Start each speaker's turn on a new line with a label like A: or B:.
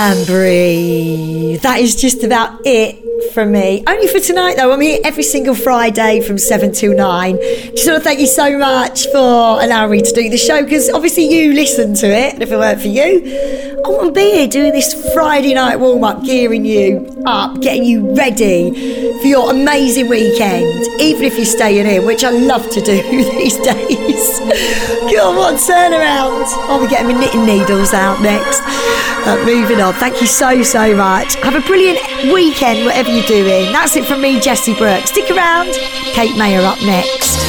A: And breathe. That is just about it from me. Only for tonight though. I'm here every single Friday from 7 till 9. Just want to thank you so much for allowing me to do the show, because obviously you listen to it, and if it weren't for you, I wouldn't be here doing this Friday night warm-up, gearing you up, getting you ready for your amazing weekend, even if you're staying in, which I love to do these days. Come on, turn around. I'll be getting my knitting needles out next. Moving on. Thank you so much. Have a brilliant weekend, whatever you're doing. That's it from me, Jessie Brooks. Stick around. Kate Mayer up next.